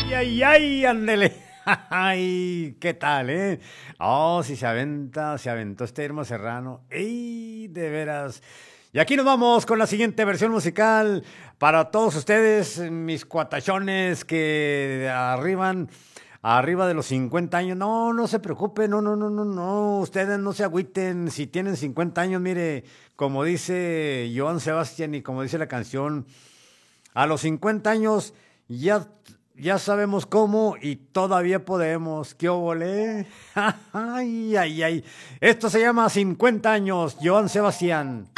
Ay, ándele. Ay, ¿qué tal, eh? Oh, si se aventó este Irma Serrano. ¡Ey, de veras! Y aquí nos vamos con la siguiente versión musical para todos ustedes, mis cuatachones que arriba de los 50 años. No, no se preocupen, no. Ustedes no se agüiten. Si tienen 50 años, mire, como dice Joan Sebastián y como dice la canción, a los 50 años ya sabemos cómo y todavía podemos. ¿Qué óvole? Ay. Esto se llama 50 años, Joan Sebastián.